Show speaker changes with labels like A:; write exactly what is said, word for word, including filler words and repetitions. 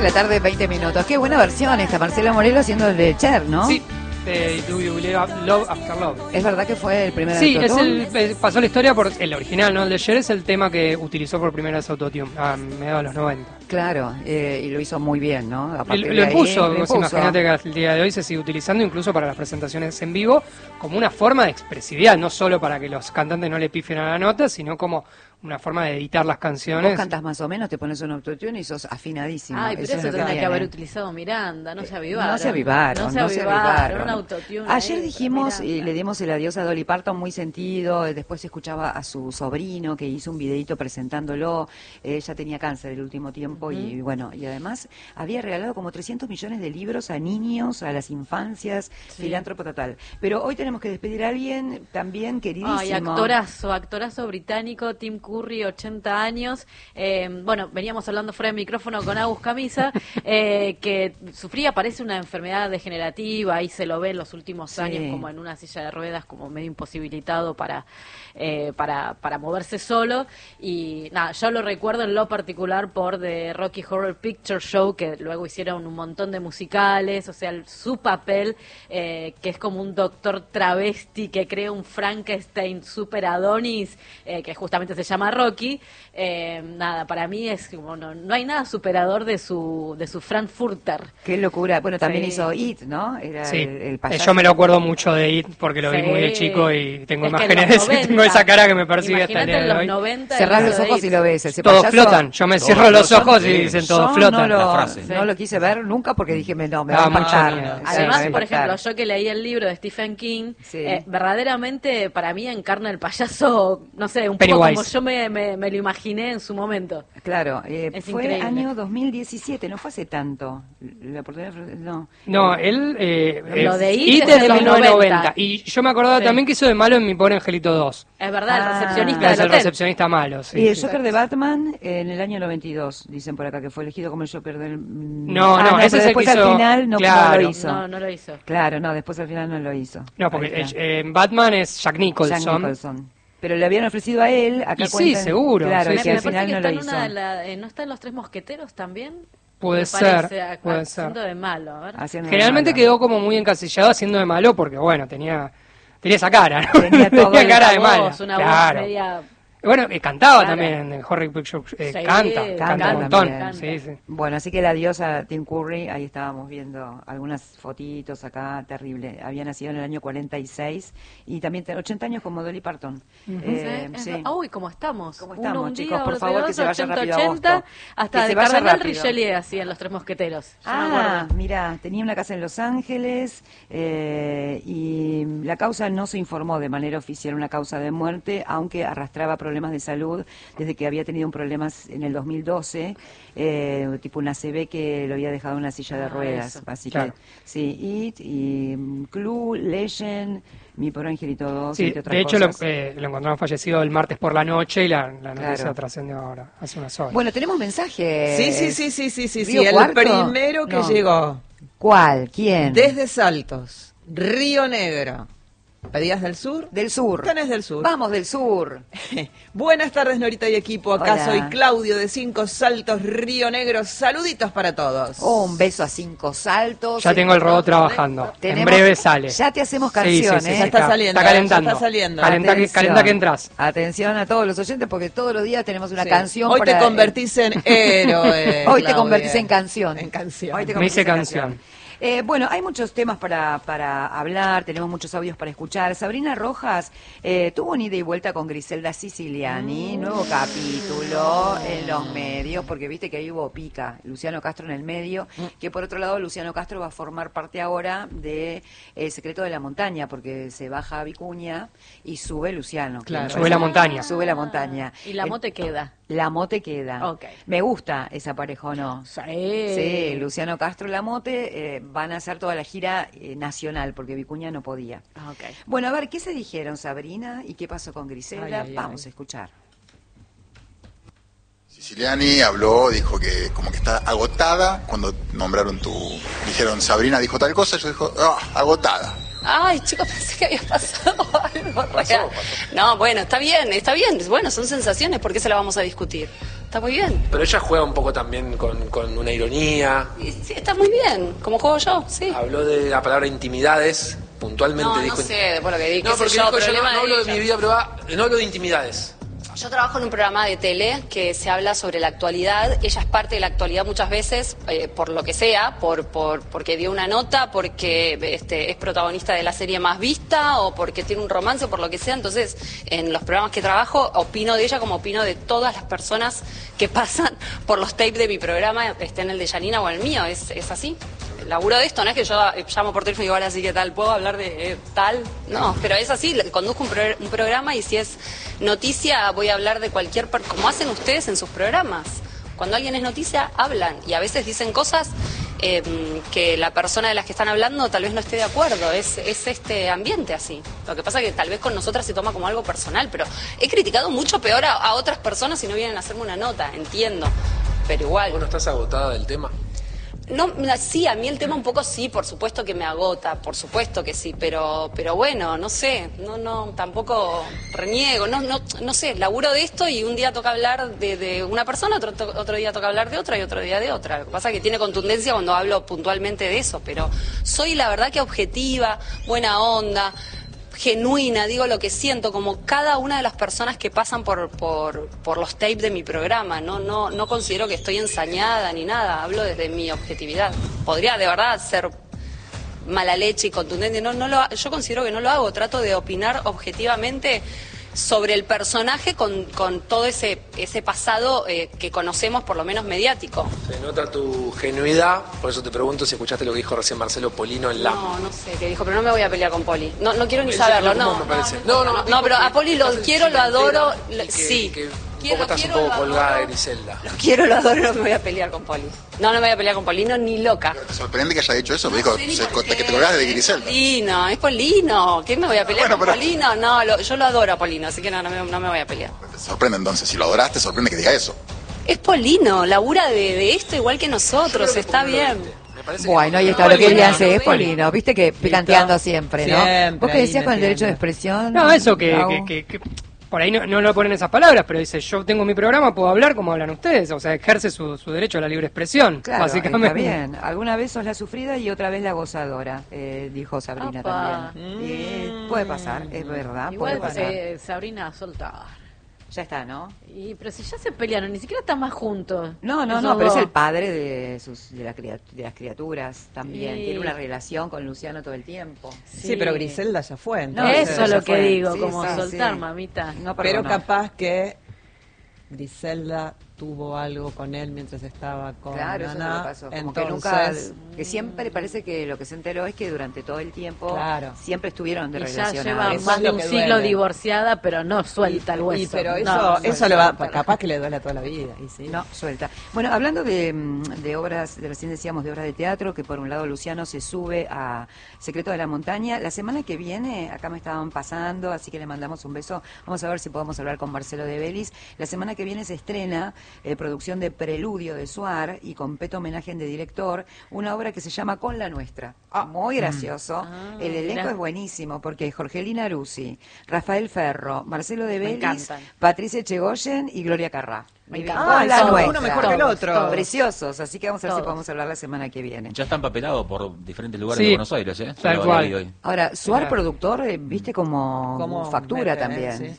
A: la tarde, veinte minutos. Qué buena versión esta, Marcelo Morelo haciendo el de Cher, ¿no?
B: Sí, de Do You Believe Love After Love.
A: ¿Es verdad que fue el primer
B: Sí, es
A: autotune?
B: el, eh, pasó la historia por el original, ¿no? El de Cher es el tema que utilizó por primera vez Autotune, a mediados de los noventa.
A: Claro, eh, y lo hizo muy bien, ¿no? A partir
B: Lo,
A: de
B: lo
A: ahí,
B: impuso,
A: lo
B: vos
A: impuso.
B: imagínate que al día de hoy se sigue utilizando incluso para las presentaciones en vivo como una forma de expresividad, no solo para que los cantantes no le pifen a la nota, sino como una forma de editar las canciones.
A: Vos cantas más o menos, te pones un autotune y sos afinadísimo.
C: Ay, pero eso,
A: es lo
C: tendría que
A: tiene.
C: haber utilizado Miranda, no se avivaron.
A: No se avivaron,
C: no se
A: no se
C: avivaron,
A: avivaron.
C: un autotune
A: Ayer
C: ahí,
A: dijimos y
C: Miranda.
A: le dimos el adiós a Dolly Parton muy sentido, eh, después se escuchaba a su sobrino que hizo un videito presentándolo, eh, ella tenía cáncer el último tiempo y bueno, y además había regalado como trescientos millones de libros a niños, a las infancias,
C: Sí.
A: filántropo total. Pero hoy tenemos que despedir a alguien también queridísimo.
C: Ay, actorazo, actorazo británico, Tim Curry, ochenta años. Eh, bueno, veníamos hablando fuera de micrófono con Agus Camisa, eh, que sufría, parece, una enfermedad degenerativa, y se lo ve en los últimos
A: Sí.
C: años como en una silla de ruedas, como medio imposibilitado para, eh, para, para moverse solo. Y nada, yo lo recuerdo en lo particular por The Rocky Horror Picture Show, que luego hicieron un montón de musicales, o sea, el- su papel, eh, que es como un doctor travesti que crea un Frankenstein super Adonis, eh, que justamente se llama Rocky. Eh, nada, para mí es como, no, no hay nada superador de su de su Frankfurter.
A: Qué locura. Bueno, también
C: Sí.
A: hizo It, ¿no? Era
B: Sí,
A: el, el
B: Eh,
A: payaso.
B: yo me lo acuerdo mucho de It porque lo vi
C: Sí.
B: muy de chico y tengo
C: Es que en
B: imágenes
C: los
B: de ese,
C: noventa,
B: tengo esa cara que me persigue hasta el
C: imagínate
B: día
C: en
B: de
C: los
B: hoy.
C: noventa,
A: Cerrás
C: el
A: los
C: uso de
A: ojos
C: It.
A: y lo ves. Ese
B: Todos
A: payaso-
B: flotan, yo me
D: Todos
B: cierro los
D: flotan,
B: ojos y
D: sí.
B: dicen
A: Yo
B: todos flotan.
A: No
D: La
A: lo,
D: frase.
A: no lo quise ver nunca porque dije, me- no, me
B: Da
A: va a
B: mucho
A: impactar.
B: miedo.
A: Sí,
C: Además,
A: me va a
C: por
A: impactar.
C: ejemplo, yo que leí el libro de Stephen King,
A: Sí.
C: eh, verdaderamente para mí encarna el payaso, no sé, un poco
B: Pennywise.
C: como yo me, me, me lo imaginé en su momento.
A: Claro, eh,
C: Es
A: fue
C: increíble.
A: año dos mil diecisiete, no fue hace tanto. La oportunidad, no.
B: No, él... Eh,
C: Lo
B: eh,
C: de It
B: It
C: es
B: es
C: de
B: de
C: los
B: mil novecientos noventa.
C: noventa.
B: Y yo me acordaba
C: Sí.
B: también que hizo de malo en Mi Pobre Angelito dos.
C: Es verdad,
A: Ah.
C: el recepcionista
B: Que es
C: del
B: el
C: hotel.
B: recepcionista malo, sí.
A: y el
B: sí.
A: Joker de Batman en el año noventa y dos, dicen por acá, que fue elegido como el Joker del...
B: No, no, ese
A: pero
B: es el
A: después
B: que
A: al
B: hizo-
A: final no, no
B: claro.
A: lo hizo.
C: No, no lo hizo.
A: Claro, no, después al final no lo hizo.
B: No, porque
A: Ahí está.
B: eh, en Batman es Jack Nicholson.
A: Jack Nicholson. Pero le habían ofrecido a él, acá
B: Y sí,
A: cuentan-
B: seguro,
A: Claro,
B: sí,
A: y
B: sí.
A: que
C: Me
A: al
C: parece
A: final
C: que
A: no
C: está
A: lo
C: en una de
A: hizo.
C: la- eh, ¿no está en Los Tres Mosqueteros también?
B: Puede
C: Me
B: ser,
C: parece, a-
B: puede
C: haciendo
B: ser.
C: de malo, a ver.
A: Haciendo
B: Generalmente
A: nada.
B: quedó como muy encasillado haciendo de malo porque, bueno, tenía tenía esa cara, ¿no?
A: Tenía todo el-
B: cara de
C: Una
B: malo.
C: voz, una
B: Claro.
C: voz media...
B: Bueno, eh, cantaba
C: Claro.
B: también en Horror Picture eh,
C: Sí,
B: canta,
C: canta
B: canta un montón.
A: también.
B: Sí, sí.
A: Bueno, así que la diosa Tim Curry, ahí estábamos viendo algunas fotitos acá, terrible. Había nacido en el año cuarenta y seis y también tiene ochenta años como Dolly Parton. Eh,
C: Sí, es
A: sí.
C: ver- Uy, ¿cómo estamos?
A: ¿Cómo
C: Uno
A: estamos,
C: un día,
A: chicos? Por
C: otro
A: favor,
C: dos,
A: que se vaya
C: ochenta,
A: rápido
C: ochenta,
A: agosto.
C: hasta
A: Que se
C: de
A: vaya
C: Cardenal
A: rápido.
C: Richelieu hacían Los Tres Mosqueteros. Yo me
A: Ah,
C: acuerdo.
A: mira, tenía una casa en Los Ángeles eh, y la causa no se informó de manera oficial una causa de muerte, aunque arrastraba problemas de salud desde que había tenido un problema en el dos mil doce, eh, tipo una A C V que lo había dejado en una silla de
C: Ah,
A: ruedas.
C: eso.
A: Así
B: Claro.
A: que, sí, It y mm, Clue, Legend, Mi Pobre Angelito dos,
B: Sí,
A: entre otras
B: de hecho lo,
A: cosas.
B: eh, lo encontraron fallecido el martes por la noche y la, la noticia
A: Claro.
B: trascendió ahora, hace unas horas.
A: Bueno, tenemos mensajes.
E: Sí, sí, sí, sí, sí, sí, sí.
A: ¿Río
E: El
A: Cuarto?
E: primero que
A: No.
E: llegó
A: ¿Cuál? ¿Quién?
E: desde Saltos, Río Negro. ¿Pedías del sur?
A: Del sur.
E: Tenés del sur.
A: Vamos del sur.
E: Buenas tardes, Norita y equipo. Acá
A: Hola.
E: soy Claudio de Cinco Saltos, Río Negro. Saluditos para todos.
A: Oh, un beso a cinco saltos.
B: ya tengo el robot trabajando. En
A: Tenemos-
B: breve sale.
A: Ya te hacemos
B: Sí, sí,
A: canción,
B: sí,
A: ¿eh?
B: sí,
E: Ya está saliendo,
B: Está calentando.
E: ya está saliendo.
B: Calenta, que,
A: Atención.
B: calenta que entras.
A: Atención a todos los oyentes porque todos los días tenemos una
E: Sí.
A: canción
E: Hoy
A: para-
E: te convertís en héroe.
A: Hoy te
E: Claudia.
A: convertís en canción.
E: En canción.
A: Hoy te
B: Me
A: convertís
B: hice
A: en
B: canción.
A: Eh, bueno, hay muchos temas para, para hablar, tenemos muchos audios para escuchar. Sabrina Rojas eh, tuvo una ida y vuelta con Griselda Siciliani, nuevo capítulo en los medios, porque viste que ahí hubo pica, Luciano Castro en el medio, que por otro lado Luciano Castro va a formar parte ahora de El Secreto de la Montaña, porque se baja a Vicuña y sube Luciano.
E: Claro.
B: Sube la montaña.
A: Sube la montaña.
C: Y la
A: El-
C: mote queda.
A: La Mote queda.
C: Ok.
A: Me gusta esa pareja, ¿o no?
C: Sí.
A: Sí, Luciano Castro y La Mote eh, van a hacer toda la gira eh, nacional, porque Vicuña no podía.
C: Ah, ok.
A: Bueno, a ver, ¿qué se dijeron, Sabrina? ¿Y qué pasó con Griselda?
E: Ay, ay, ay.
A: Vamos a escuchar.
F: Siciliani habló, dijo que como que está agotada cuando nombraron tu... Dijeron, Sabrina dijo tal cosa, yo dijo, ah, agotada.
G: Ay, chicos, pensé que había pasado algo real. No, bueno, está bien, está bien. Bueno, son sensaciones, ¿por qué se la vamos a discutir? está muy bien.
D: Pero ella juega un poco también con, con una ironía.
G: Y sí, está muy bien, como juego yo, sí.
D: Habló de la palabra intimidades, puntualmente
G: No,
D: dijo...
G: no sé, después lo que di,
D: No,
G: qué sé
D: porque
G: yo,
D: dijo, yo no,
G: problema
D: no
G: de
D: hablo de
G: ella.
D: mi vida privada, no hablo de intimidades.
G: Yo trabajo en un programa de tele que se habla sobre la actualidad. Ella es parte de la actualidad muchas veces, eh, por lo que sea, por, por porque dio una nota, porque este, es protagonista de la serie más vista o porque tiene un romance o por lo que sea. Entonces, en los programas que trabajo, opino de ella como opino de todas las personas que pasan por los tapes de mi programa, esté en el de Yanina o el mío. Es, es así. Laburo de esto, no es que yo llamo por teléfono y digo, ahora sí, ¿qué tal? ¿Puedo hablar de eh, tal? No, pero es así, conduzco un, pro un programa y si es noticia voy a hablar de cualquier... como hacen ustedes en sus programas. Cuando alguien es noticia, hablan y a veces dicen cosas eh, que la persona de las que están hablando tal vez no esté de acuerdo. Es, es este ambiente así. Lo que pasa es que tal vez con nosotras se toma como algo personal, pero he criticado mucho peor a, a otras personas si no vienen a hacerme una nota, entiendo, pero igual.
D: ¿Vos no estás agotada del tema?
G: No, sí, a mí el tema un poco sí, por supuesto que me agota, por supuesto que sí, pero pero bueno, no sé, no no tampoco reniego, no no no sé, laburo de esto y un día toca hablar de, de una persona, otro to- otro día toca hablar de otra y otro día de otra. Lo que pasa es que tiene contundencia cuando hablo puntualmente de eso, pero soy la verdad que objetiva, buena onda, genuina, digo lo que siento, como cada una de las personas que pasan por, por, por los tapes de mi programa. No, no, no considero que estoy ensañada ni nada, hablo desde mi objetividad. Podría de verdad ser mala leche y contundente, no, no lo, yo considero que no lo hago, trato de opinar objetivamente sobre el personaje con, con todo ese, ese pasado eh, que conocemos, por lo menos mediático.
D: Se nota tu genuidad, por eso te pregunto si escuchaste lo que dijo recién Marcelo Polino en la...
G: No, no sé qué dijo, pero no me voy a pelear con Poli. No, no quiero ni
D: En
G: saberlo,
D: serio,
G: no.
D: ¿cómo me parece?
G: No,
D: No,
G: no,
D: no,
G: no, pero
D: dijo
G: a Poli
D: que
G: lo
D: estás
G: quiero, lo adoro,
D: y
G: lo-
D: que-
G: sí.
D: que un
G: Quiero,
D: poco estás un
G: quiero,
D: poco
G: lo
D: colgada de
G: adoro.
D: Griselda.
G: Lo quiero, lo adoro, no me voy a pelear con Poli. No, no me voy a pelear con Poli, no, ni loca.
F: ¿Te sorprende que haya dicho eso?
G: No
F: Dijo,
G: sé ni
F: se-
G: por
F: que
G: qué.
F: te colgaste de Griselda.
G: Es Polino, es Polino. ¿Qué me voy a pelear
F: Bueno,
G: con
F: pero-
G: Polino? No, lo- yo lo adoro a Polino, así que no, no me, no me voy a pelear.
F: Te sorprende entonces, si lo adoraste, sorprende que diga eso.
G: Es Polino, labura de, de esto igual que nosotros, está bien.
D: Me parece
A: Bueno, ahí
D: que...
A: está lo que él
G: Polino,
A: hace, es
G: Polino.
A: Polino, viste que picanteando siempre, ¿no?
E: Siempre
A: ¿Vos qué
E: ahí
A: decías con el derecho de
E: metiendo.
A: expresión?
B: No, eso que,
A: Gabo?
B: que, que- que por ahí no, no lo ponen esas palabras, pero dice, yo tengo mi programa, puedo hablar como hablan ustedes, o sea, ejerce su, su derecho a la libre expresión,
A: Claro,
B: básicamente.
A: está bien. Alguna vez sos la sufrida y otra vez la gozadora, eh, dijo Sabrina
C: Apa.
A: también. Y puede pasar, es verdad,
C: Igual
A: puede pasar.
C: eh, Sabrina soltar.
A: Ya está, ¿no?
C: Y, pero si ya se pelearon, ni siquiera están más juntos.
A: No, no,
C: Esos
A: no, pero es
C: dos.
A: el padre de, sus, de, la criat- de las criaturas también.
C: Sí.
A: Tiene una relación con Luciano todo el tiempo.
E: Sí, pero Griselda ya fue. entonces.
C: Eso es
A: ya
C: lo que
A: fue.
C: digo,
A: Sí,
C: como
A: sí,
C: soltar,
A: sí.
C: mamita.
A: No,
E: Pero
A: perdona.
E: capaz que Griselda tuvo algo con él mientras estaba con
A: Claro, eso no
E: Naná.
A: le pasó. Como
E: Entonces,
A: que nunca, que siempre parece que lo que se enteró es que durante todo el tiempo
E: Claro.
A: siempre estuvieron de
C: Y ya
A: relacionados.
C: lleva
E: Eso
C: más
E: es
C: de
E: lo
C: un
E: que
C: siglo
E: duele.
C: divorciada, pero no suelta el hueso.
E: Y, pero
C: No,
E: eso,
C: no
E: eso
C: suelta.
E: le va, capaz que le duele toda la vida. Y sí.
A: No, suelta. Bueno, hablando de, mm, de obras, de, recién decíamos de obras de teatro, que por un lado Luciano se sube a Secreto de la Montaña. La semana que viene, acá me estaban pasando, así que le mandamos un beso. Vamos a ver si podemos hablar con Marcelo de Belis. La semana que viene se estrena eh, producción de Preludio de Suar y completo homenaje de director, una obra que se llama Con la Nuestra. Muy gracioso.
C: Ah,
A: El elenco
C: mirá.
A: es buenísimo porque Jorgelina Rusi, Rafael Ferro, Marcelo de
C: Me
A: Belis,
C: encantan.
A: Patricia Echegoyen y Gloria Carrá.
C: Me
A: Con
C: encantan.
A: la
C: Todos,
A: Nuestra.
E: uno mejor que el otro.
C: todos.
A: Preciosos, así que vamos a ver si
C: Todos.
A: podemos hablar la semana que viene.
H: Ya están papelados por diferentes lugares
B: Sí,
H: de Buenos Aires, ¿eh?
B: tal
H: Lo- lo
B: cual.
H: vi hoy.
A: Ahora, Suar
B: Claro.
A: productor, eh, viste como
E: Como
A: factura
E: mete,
A: también.
E: sí.